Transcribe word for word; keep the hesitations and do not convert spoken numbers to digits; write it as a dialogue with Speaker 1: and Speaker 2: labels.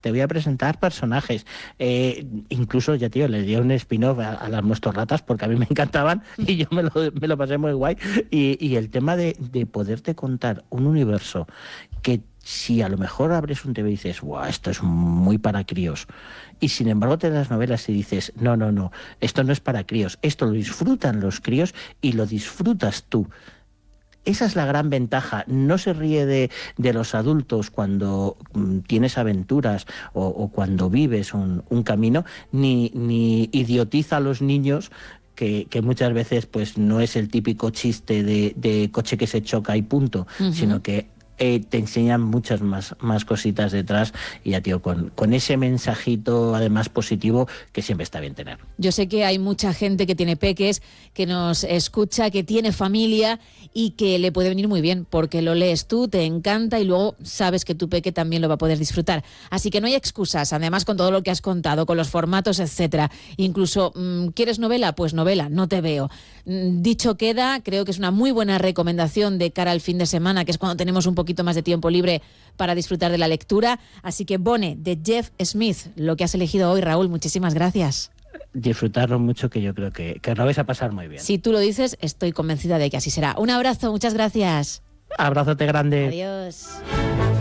Speaker 1: te voy a presentar personajes. Eh, incluso, ya tío, le di un spin-off a, a las Muertorratas porque a mí me encantaban y yo me lo, me lo pasé muy guay. Y, y el tema de, de poderte contar un universo que si a lo mejor abres un T V y dices, guau, esto es muy para críos, y sin embargo te das novelas y dices, no, no, no, esto no es para críos, esto lo disfrutan los críos y lo disfrutas tú. Esa es la gran ventaja. No se ríe de, de los adultos cuando mm, tienes aventuras o, o cuando vives un, un camino, ni, ni idiotiza a los niños, que, que muchas veces pues no es el típico chiste de, de coche que se choca y punto, uh-huh. sino que Eh, te enseñan muchas más, más cositas detrás y ya, tío, con, con ese mensajito además positivo que siempre está bien tener.
Speaker 2: Yo sé que hay mucha gente que tiene peques, que nos escucha, que tiene familia y que le puede venir muy bien porque lo lees tú, te encanta y luego sabes que tu peque también lo va a poder disfrutar. Así que no hay excusas, además con todo lo que has contado, con los formatos, etcétera. Incluso, mmm, ¿quieres novela? Pues novela, no te veo. Mm, dicho queda, creo que es una muy buena recomendación de cara al fin de semana, que es cuando tenemos un poquito más de tiempo libre para disfrutar de la lectura. Así que Bone, de Jeff Smith, lo que has elegido hoy, Raúl, muchísimas gracias.
Speaker 1: Disfrutarlo mucho, que yo creo que, que lo vais a pasar muy bien.
Speaker 2: Si tú lo dices, estoy convencida de que así será. Un abrazo, muchas gracias.
Speaker 1: Abrazote grande.
Speaker 2: Adiós.